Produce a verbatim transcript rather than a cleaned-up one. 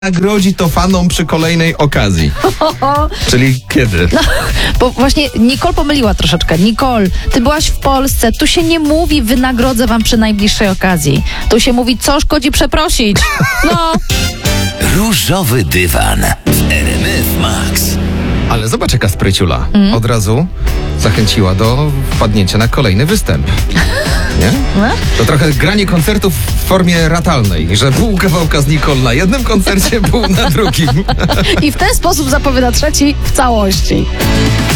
nagrodzi to fanom przy kolejnej okazji. Czyli kiedy? No, bo właśnie Nicole pomyliła troszeczkę. Nicole, ty byłaś w Polsce. Tu się nie mówi wynagrodzę wam przy najbliższej okazji. Tu się mówi co szkodzi przeprosić. No. Różowy dywan w R M F Max. Ale zobacz jaka spryciula. Mm. Od razu zachęciła do wpadnięcia na kolejny występ. Nie? To trochę granie koncertów w formie ratalnej, że pół kawałka z Nicole na jednym koncercie, pół na drugim. I w ten sposób zapowiada trzeci w całości.